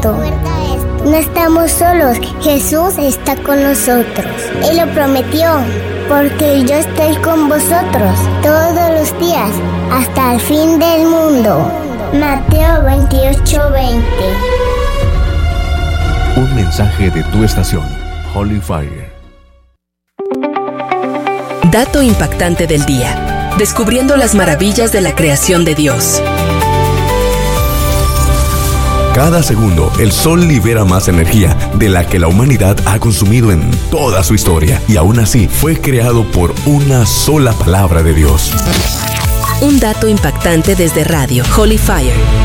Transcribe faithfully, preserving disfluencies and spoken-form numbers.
esto. No estamos solos, Jesús está con nosotros. Él lo prometió, porque yo estoy con vosotros todos los días, hasta el fin del mundo. Mateo veintiocho veinte. Un mensaje de tu estación, Holy Fire. Dato impactante del día. Descubriendo las maravillas de la creación de Dios. Cada segundo, el Sol libera más energía de la que la humanidad ha consumido en toda su historia. Y aún así, fue creado por una sola palabra de Dios. Un dato impactante desde Radio Holy Fire.